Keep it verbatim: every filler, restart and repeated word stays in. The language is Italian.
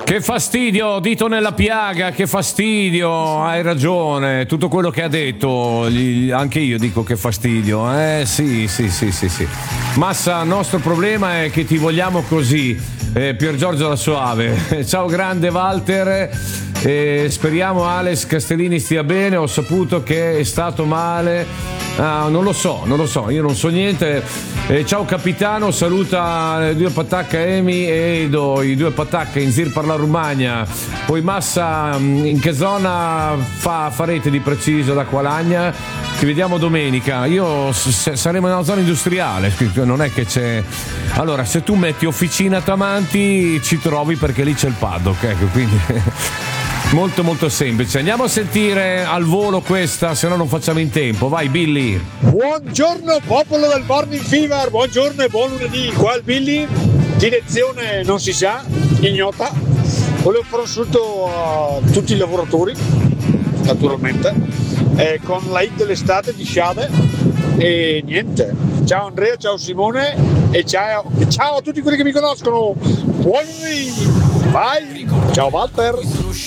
Che fastidio, dito nella piaga, che fastidio, hai ragione, tutto quello che ha detto, gli- anche io dico che fastidio, eh sì, sì, sì, sì, sì. Massa, il nostro problema è che ti vogliamo così, eh, Pier Giorgio la Soave. Ciao grande Walter, eh, speriamo Alex Castellini stia bene, ho saputo che è stato male. Ah, non lo so, non lo so, io non so niente. Eh, ciao capitano, saluta i due patacca Emi e Edo, i due patacca in Zir per la Romagna. Poi Massa, in che zona fa, farete di preciso da Qualagna? Ci vediamo domenica. Io s- saremo nella zona industriale, non è che c'è. Allora, se tu metti officina Tamanti ci trovi perché lì c'è il paddock, ecco, quindi molto molto semplice. Andiamo a sentire al volo questa, se no non facciamo in tempo. Vai Billy. Buongiorno popolo del Morning Fever, buongiorno e buon lunedì. Qua il Billy, direzione non si sa, ignota. Volevo fare un saluto a tutti i lavoratori, naturalmente, eh, con la hit dell'estate di Sciade. E niente, ciao Andrea, ciao Simone e ciao, ciao a tutti quelli che mi conoscono. Buon lunedì, bye, ciao Walter.